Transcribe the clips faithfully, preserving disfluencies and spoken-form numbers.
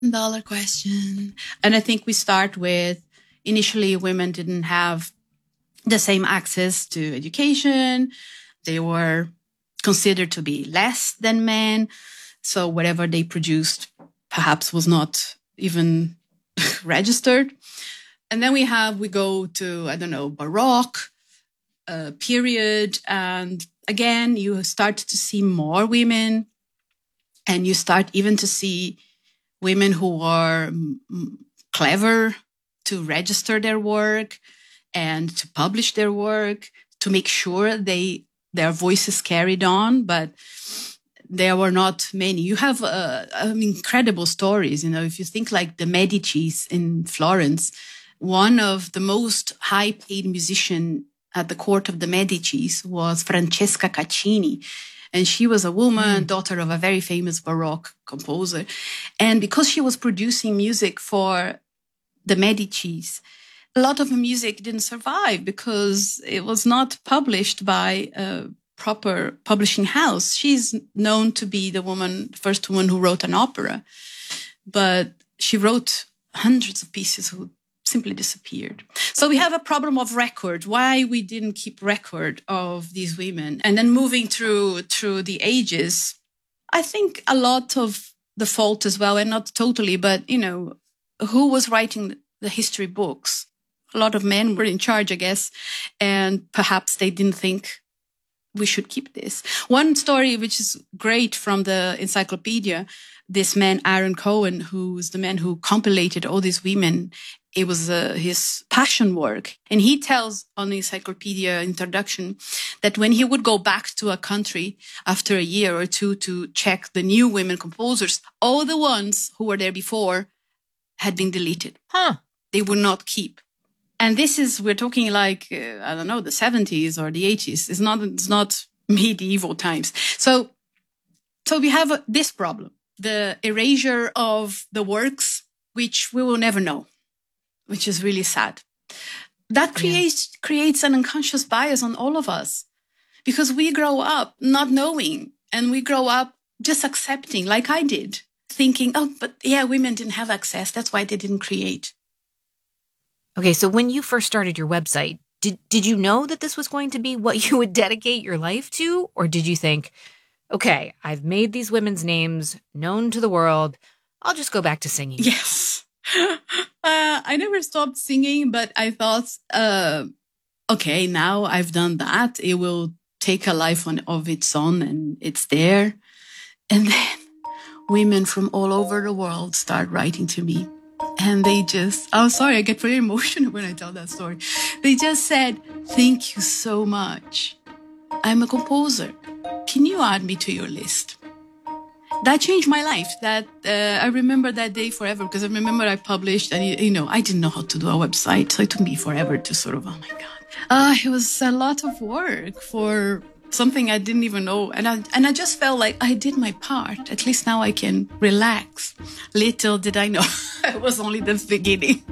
Dollar question. And I think we start with initially women didn't have the same access to education. They were considered to be less than men. So whatever they produced perhaps was not even registered. And then we have, we go to, I don't know, Baroque uh, period. And again, you start to see more women, and you start even to see women who are mm, clever to register their work and to publish their work, to make sure they their voices carried on. But there were not many. You have uh, um, incredible stories. You know, if you think like the Medicis in Florence, one of the most high-paid musicians at the court of the Medicis was Francesca Caccini. And she was a woman, mm. daughter of a very famous Baroque composer. And because she was producing music for the Medicis, a lot of her music didn't survive because it was not published by a proper publishing house. She's known to be the woman, first woman who wrote an opera, but she wrote hundreds of pieces who simply disappeared. So we have a problem of record, why we didn't keep record of these women. And then moving through through the ages, I think a lot of the fault as well, and not totally, but, you know, who was writing the history books? A lot of men were in charge, I guess, and perhaps they didn't think we should keep this. One story, which is great from the encyclopedia, this man, Aaron Cohen, who's the man who compilated all these women, it was uh, his passion work. And he tells on the encyclopedia introduction that when he would go back to a country after a year or two to check the new women composers, all the ones who were there before had been deleted. Huh. They would not keep. And this is, we're talking like, uh, I don't know, the seventies or the eighties. It's not, it's not medieval times. So, so we have uh, this problem, the erasure of the works, which we will never know, which is really sad. That creates, yeah. creates an unconscious bias on all of us because we grow up not knowing, and we grow up just accepting, like I did, thinking, oh, but yeah, women didn't have access. That's why they didn't create. Okay, so when you first started your website, did did you know that this was going to be what you would dedicate your life to? Or did you think, okay, I've made these women's names known to the world, I'll just go back to singing? Yes. uh, I never stopped singing, but I thought, uh, okay, now I've done that. It will take a life on, of its own, and it's there. And then women from all over the world start writing to me. And they just, oh, sorry, I get very emotional when I tell that story. They just said, thank you so much. I'm a composer. Can you add me to your list? That changed my life. That uh, I remember that day forever, because I remember I published, and you know, I didn't know how to do a website. So it took me forever to sort of, oh my God. Uh, it was a lot of work for something I didn't even know. And I, and I just felt like I did my part. At least now I can relax. Little did I know it was only the beginning.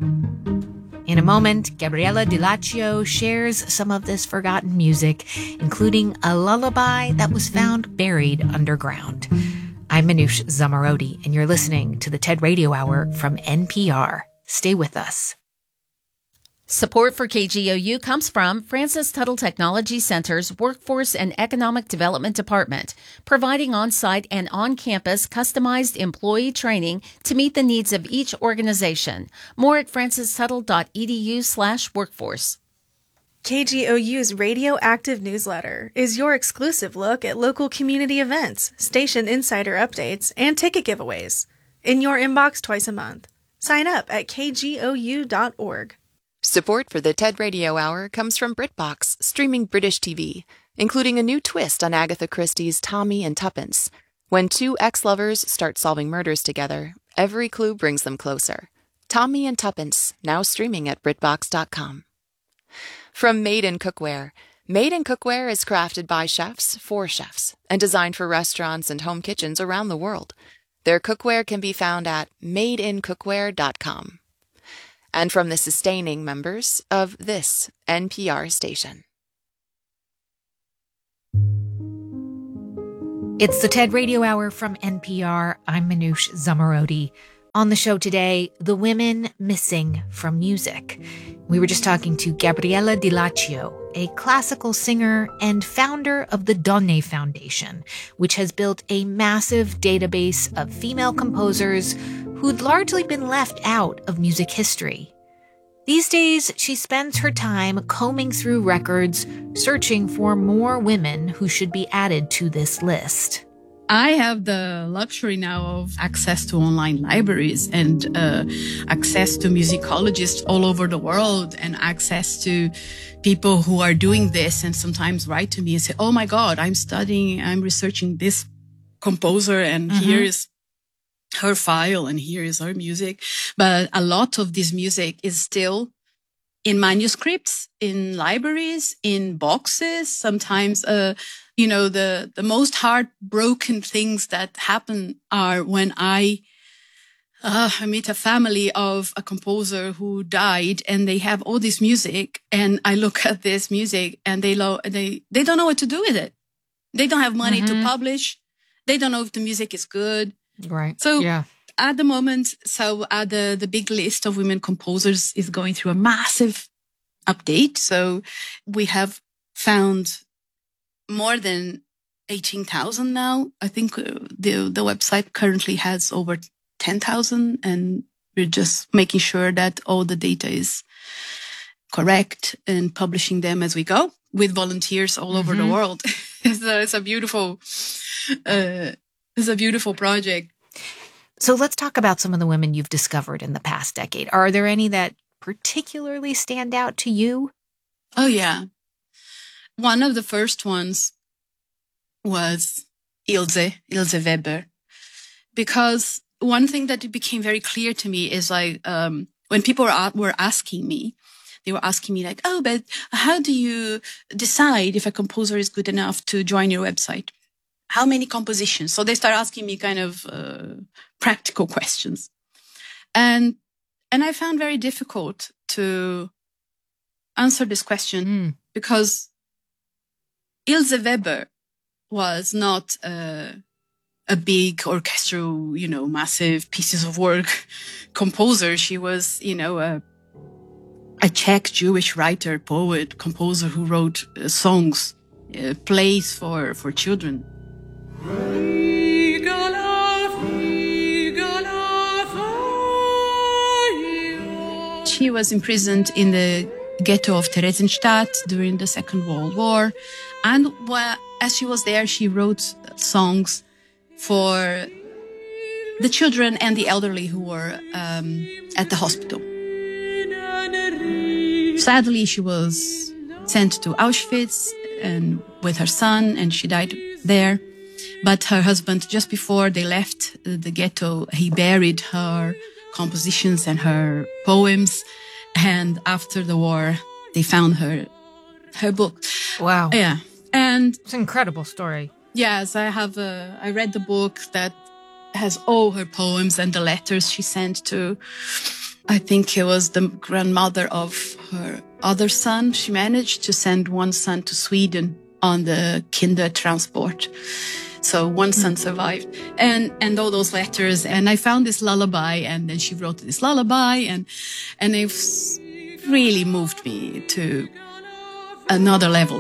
In a moment, Gabriella Di Laccio shares some of this forgotten music, including a lullaby that was found buried underground. I'm Manoush Zomorodi, and you're listening to the TED Radio Hour from N P R. Stay with us. Support for K G O U comes from Francis Tuttle Technology Center's Workforce and Economic Development Department, providing on-site and on-campus customized employee training to meet the needs of each organization. More at francistuttle.edu slash workforce. K G O U's Radioactive newsletter is your exclusive look at local community events, station insider updates, and ticket giveaways. In your inbox twice a month. Sign up at k g o u dot org. Support for the TED Radio Hour comes from BritBox, streaming British T V, including a new twist on Agatha Christie's Tommy and Tuppence. When two ex-lovers start solving murders together, every clue brings them closer. Tommy and Tuppence, now streaming at britbox dot com. From Made in Cookware. Made in Cookware is crafted by chefs for chefs and designed for restaurants and home kitchens around the world. Their cookware can be found at made in cookware dot com. And from the sustaining members of this N P R station. It's the TED Radio Hour from N P R. I'm Manoush Zomorodi. On the show today, the women missing from music. We were just talking to Gabriella Di Laccio, a classical singer and founder of the Donne Foundation, which has built a massive database of female composers who'd largely been left out of music history. These days, she spends her time combing through records, searching for more women who should be added to this list. I have the luxury now of access to online libraries and uh, access to musicologists all over the world and access to people who are doing this and sometimes write to me and say, oh my God, I'm studying, I'm researching this composer and mm-hmm. here is her file and here is her music. But a lot of this music is still in manuscripts, in libraries, in boxes, sometimes, uh, you know, the, the most heartbroken things that happen are when I, uh, I meet a family of a composer who died and they have all this music and I look at this music and they, lo- they, they don't know what to do with it. They don't have money mm-hmm. to publish. They don't know if the music is good. Right. So yeah. at the moment, so uh, the, the big list of women composers is going through a massive update. So we have found more than eighteen thousand now. I think the the website currently has over ten thousand and we're just making sure that all the data is correct and publishing them as we go with volunteers all mm-hmm. over the world. it's, a, it's a beautiful, uh, it's a beautiful project. So let's talk about some of the women you've discovered in the past decade. Are there any that particularly stand out to you? Oh, yeah. One of the first ones was Ilse, Ilse Weber, because one thing that became very clear to me is like, um, when people were, were asking me, they were asking me like, oh, but how do you decide if a composer is good enough to join your website? How many compositions? So they start asking me kind of uh, practical questions. And and I found very difficult to answer this question mm. because Ilse Weber was not uh, a big orchestral, you know, massive pieces of work composer. She was, you know, a, a Czech Jewish writer, poet, composer who wrote uh, songs, uh, plays for, for children. She was imprisoned in the ghetto of Theresienstadt during the Second World War. And well, as she was there, she wrote songs for the children and the elderly who were um, at the hospital. Sadly, she was sent to Auschwitz and with her son, and she died there. But her husband, just before they left the ghetto, he buried her compositions and her poems. And after the war, they found her, her book. Wow. Yeah. And it's an incredible story. Yes, I have, uh, I read the book that has all her poems and the letters she sent to, I think it was the grandmother of her other son. She managed to send one son to Sweden on the Kindertransport. So one son survived and, and all those letters. And I found this lullaby and then she wrote this lullaby and, and it really moved me to another level.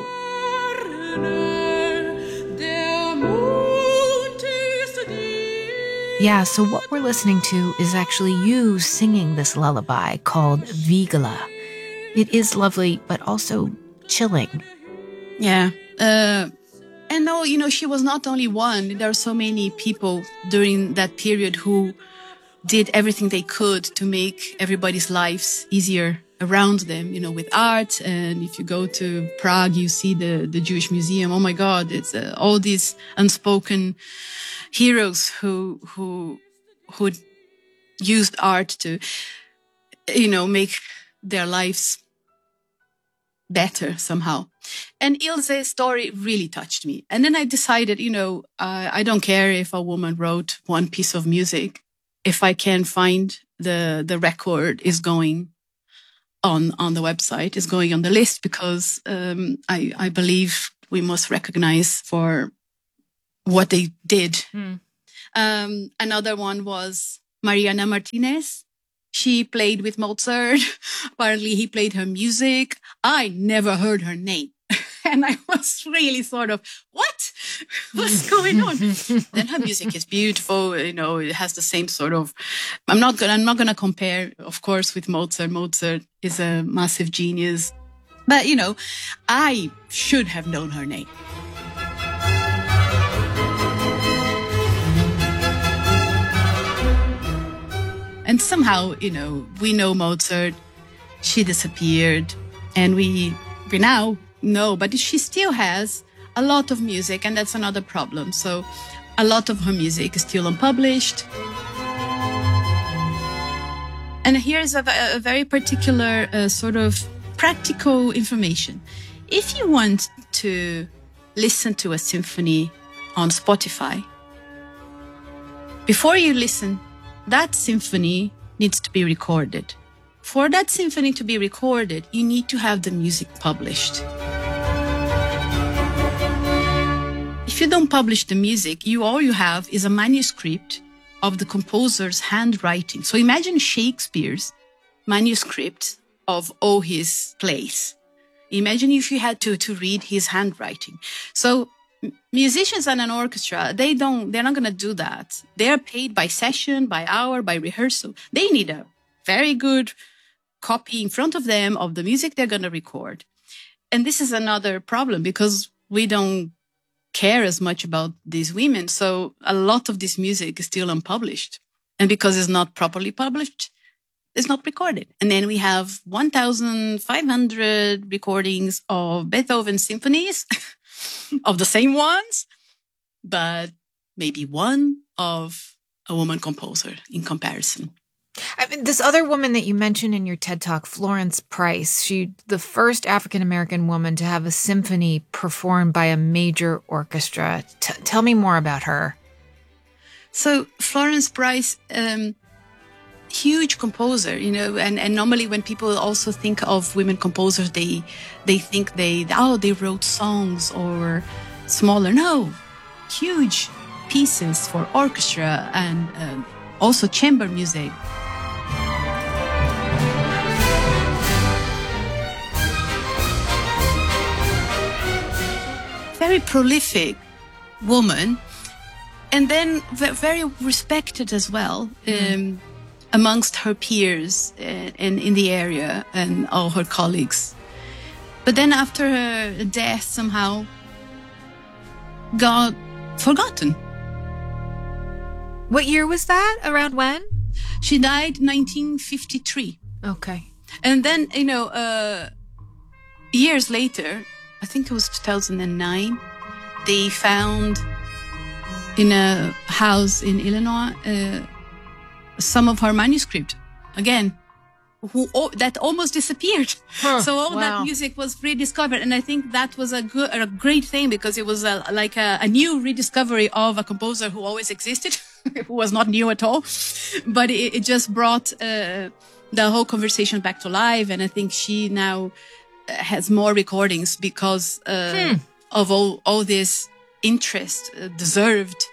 Yeah, so what we're listening to is actually you singing this lullaby called Vigela. It is lovely, but also chilling. Yeah. Uh, And though, you know, she was not only one, there are so many people during that period who did everything they could to make everybody's lives easier around them, you know, with art. And if you go to Prague, you see the, the Jewish Museum. Oh my God, it's uh, all these unspoken heroes who, who, who used art to, you know, make their lives better somehow. And Ilse's story really touched me. And then I decided, you know, uh, I don't care if a woman wrote one piece of music. If I can find the the record is going on on the website, is going on the list, because um, I, I believe we must recognize for what they did. Mm. Um, another one was Mariana Martinez. She played with Mozart. Apparently, he played her music. I never heard her name. And I was really sort of, what? What's going on? Then her music is beautiful. You know, it has the same sort of, I'm not going to, I'm not going to compare, of course, with Mozart. Mozart is a massive genius. But, you know, I should have known her name. And somehow, you know, we know Mozart, she disappeared, and we, we now know, but she still has a lot of music, and that's another problem. So a lot of her music is still unpublished. And here's a, a very particular uh, sort of practical information. If you want to listen to a symphony on Spotify, before you listen, that symphony needs to be recorded. For that symphony to be recorded, you need to have the music published. If you don't publish the music, you all you have is a manuscript of the composer's handwriting. So imagine Shakespeare's manuscript of all his plays. Imagine if you had to, to read his handwriting. So musicians and an orchestra, they don't, they're not going to do that. They're paid by session, by hour, by rehearsal. They need a very good copy in front of them of the music they're going to record. And this is another problem because we don't care as much about these women. So a lot of this music is still unpublished. And because it's not properly published, it's not recorded. And then we have one thousand five hundred recordings of Beethoven symphonies, of the same ones, but maybe one of a woman composer in comparison. I mean, this other woman that you mentioned in your TED Talk, Florence Price, she the first African-American woman to have a symphony performed by a major orchestra. T- tell me more about her. So Florence Price, um, huge composer, you know, and, and normally when people also think of women composers, they they think they, oh, they wrote songs or smaller. No, huge pieces for orchestra and um, also chamber music. Very prolific woman, and then very respected as well mm. um, amongst her peers and, and in the area and all her colleagues. But then after her death, somehow got forgotten. What year was that? Around when? She died in nineteen fifty-three. Okay. And then, you know, uh, years later, I think it was two thousand nine, they found in a house in Illinois uh, some of her manuscript. Again, who oh, that almost disappeared. Huh, so all wow. that music was rediscovered. And I think that was a good, a great thing because it was a, like a, a new rediscovery of a composer who always existed, who was not new at all. But it, it just brought uh, the whole conversation back to life. And I think she now has more recordings because uh, hmm. of all, all this interest, uh, deserved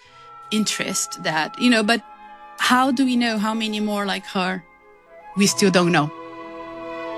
interest that, you know, but how do we know how many more like her? We still don't know.